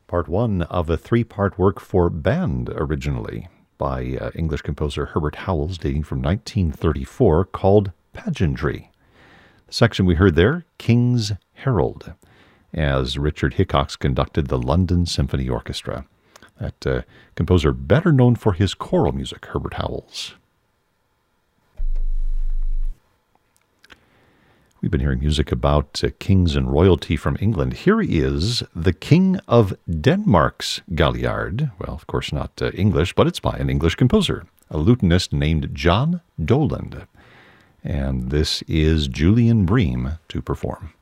Part one of a three-part work for band originally by English composer Herbert Howells, dating from 1934, called Pageantry. The section we heard there, King's Herald, as Richard Hickox conducted the London Symphony Orchestra. That composer better known for his choral music, Herbert Howells. We've been hearing music about kings and royalty from England. Here is the King of Denmark's Galliard. Well, of course not English, but it's by an English composer, a lutenist named John Doland. And this is Julian Bream to perform.